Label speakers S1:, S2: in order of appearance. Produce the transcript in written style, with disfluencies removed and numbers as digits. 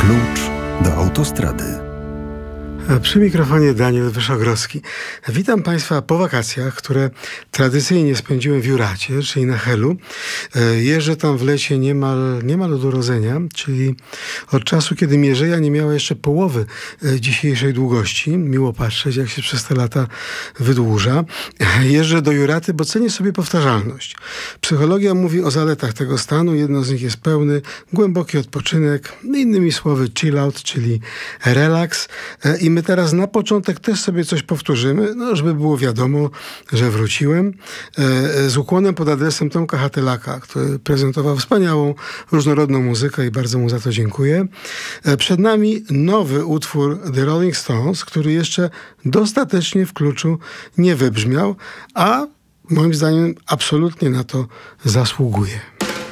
S1: Klucz do autostrady.
S2: Przy mikrofonie Daniel Wyszogrodzki. Witam Państwa po wakacjach, które tradycyjnie spędziłem w Juracie, czyli na Helu. Jeżdżę tam w lecie niemal od urodzenia, czyli od czasu, kiedy Mierzeja nie miała jeszcze połowy dzisiejszej długości. Miło patrzeć, jak się przez te lata wydłuża. Jeżdżę do Juraty, bo cenię sobie powtarzalność. Psychologia mówi o zaletach tego stanu. Jedno z nich jest pełny, głęboki odpoczynek. Innymi słowy chill out, czyli relaks. I my teraz na początek też sobie coś powtórzymy, żeby było wiadomo, że wróciłem. Z ukłonem pod adresem Tomka Hatylaka, który prezentował wspaniałą, różnorodną muzykę i bardzo mu za to dziękuję. Przed nami nowy utwór The Rolling Stones, który jeszcze dostatecznie w kluczu nie wybrzmiał, a moim zdaniem absolutnie na to zasługuje.